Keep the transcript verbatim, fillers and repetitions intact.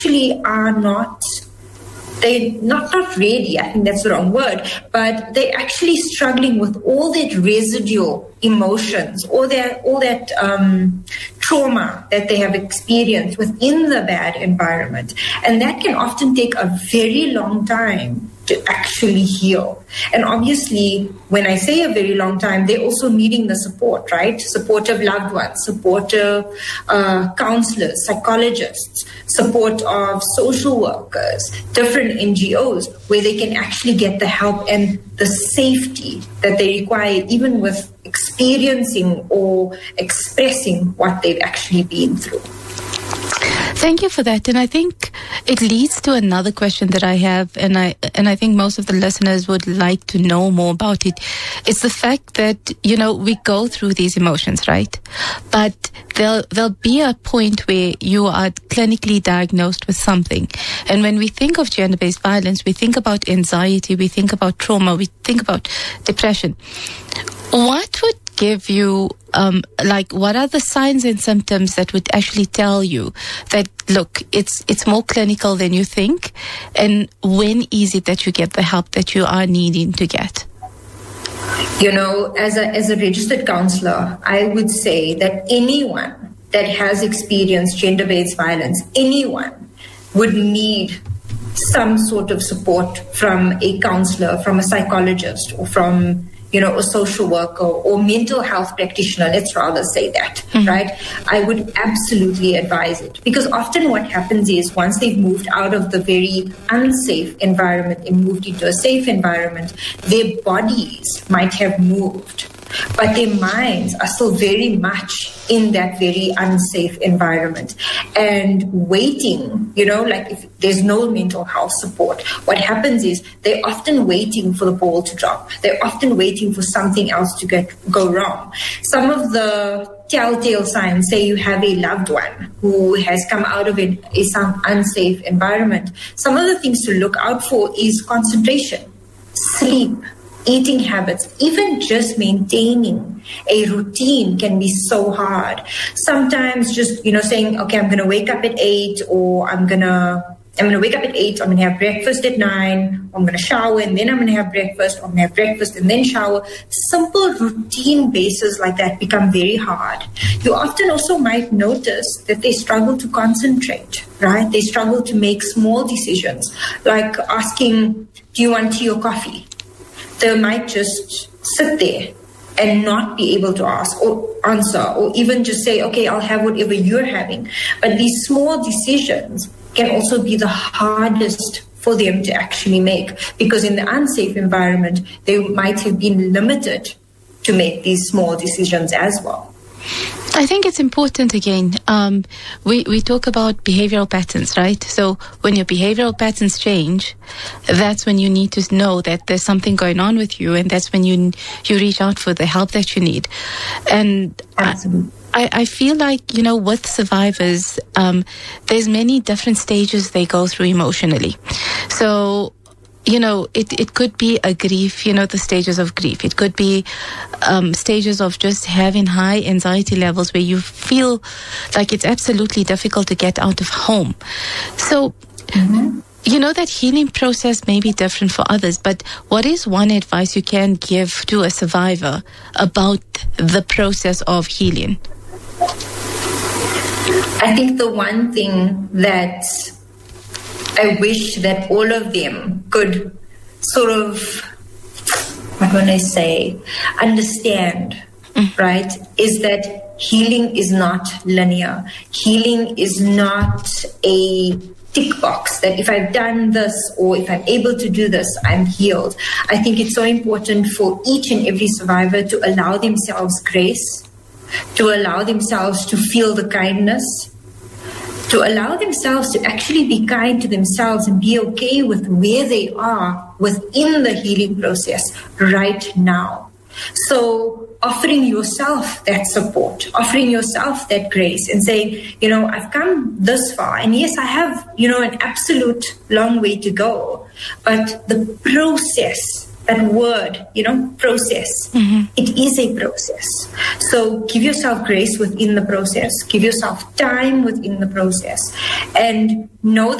actually are not, they not, not really, I think that's the wrong word, but they're actually struggling with all that residual emotions, all that, all that um, trauma that they have experienced within the bad environment. And that can often take a very long time to actually heal. And obviously, when I say a very long time, they're also needing the support, right? Supportive loved ones, supportive uh, counselors, psychologists, support of social workers, different N G Os, where they can actually get the help and the safety that they require, even with experiencing or expressing what they've actually been through. Thank you for that. And I think it leads to another question that I have, and I and I think most of the listeners would like to know more about it. It's the fact that, you know, we go through these emotions, right? But there'll, there'll be a point where you are clinically diagnosed with something. And when we think of gender-based violence, we think about anxiety, we think about trauma, we think about depression. What would give you, um, like, what are the signs and symptoms that would actually tell you that, look, it's it's more clinical than you think? And when is it that you get the help that you are needing to get? You know, as a, as a registered counselor, I would say that anyone that has experienced gender-based violence, anyone would need some sort of support from a counselor, from a psychologist, or from, you know, a social worker or mental health practitioner, let's rather say that, mm-hmm. right? I would absolutely advise it. Because often what happens is once they've moved out of the very unsafe environment and moved into a safe environment, their bodies might have moved, but their minds are still very much in that very unsafe environment. And waiting, you know, like if there's no mental health support, what happens is they're often waiting for the ball to drop. They're often waiting for something else to get go wrong. Some of the telltale signs, say you have a loved one who has come out of a, a some unsafe environment. Some of the things to look out for is concentration, sleep, eating habits. Even just maintaining a routine can be so hard. Sometimes just, you know, saying, okay, I'm going to wake up at eight, or I'm going to I'm going to wake up at eight, I'm going to have breakfast at nine, I'm going to shower and then I'm going to have breakfast, I'm going to have breakfast and then shower. Simple routine bases like that become very hard. You often also might notice that they struggle to concentrate, right? They struggle to make small decisions, like asking, do you want tea or coffee? They might just sit there and not be able to ask or answer, or even just say, okay, I'll have whatever you're having. But these small decisions can also be the hardest for them to actually make, because in the unsafe environment, they might have been limited to make these small decisions as well. I think it's important, again, um, we, we talk about behavioral patterns, right? So when your behavioral patterns change, that's when you need to know that there's something going on with you, and that's when you you reach out for the help that you need. And Absolutely. I, I feel like, you know, with survivors, um, there's many different stages they go through emotionally. So, you know, it, it could be a grief, you know, the stages of grief. It could be um, stages of just having high anxiety levels where you feel like it's absolutely difficult to get out of home. So, mm-hmm. you know, that healing process may be different for others, but what is one advice you can give to a survivor about the process of healing? I think the one thing that I wish that all of them could sort of, what would I say, understand, mm. right, is that healing is not linear. Healing is not a tick box that if I've done this or if I'm able to do this, I'm healed. I think it's so important for each and every survivor to allow themselves grace, to allow themselves to feel the kindness, to allow themselves to actually be kind to themselves and be okay with where they are within the healing process right now. So offering yourself that support, offering yourself that grace and saying, you know, I've come this far, and yes, I have, you know, an absolute long way to go, but the process that word, you know, process. Mm-hmm. It is a process. So give yourself grace within the process. Give yourself time within the process. And know